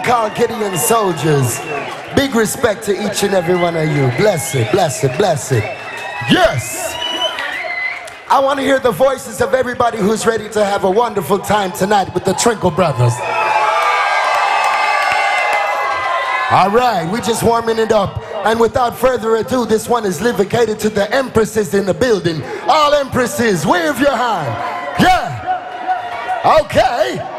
call Gideon soldiers. Big respect to each and every one of you. Bless it, bless it, bless it. Yes! I want to hear the voices of everybody who's ready to have a wonderful time tonight with the Trinkle Brothers. All right, we're just warming it up. And without further ado, this one is dedicated to the empresses in the building. All empresses, wave your hand. Yeah! Okay!